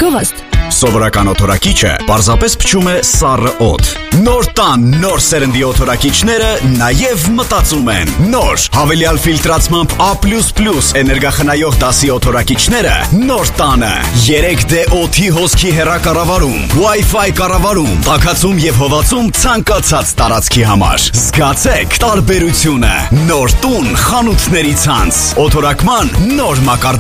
Գովաստ։ Սովորական օդորակիչը պարզապես փչում է սառը օդ։ Նոր տան, նոր սերնդի օդորակիչները նաև մտածում են։ Նոր հավելյալ ֆիլտրացմամբ A++ էներգախնայող դասի օդորակիչները նոր տանը 3D օդի հոսքի հեռակառավարում, Wi-Fi կառավարում, տաքացում եւ հովացում ցանկացած տարածքի համար։ Զգացեք տարբերությունը։ Նոր տուն խանութների ցանց։ Օդորակման նոր մակարդակ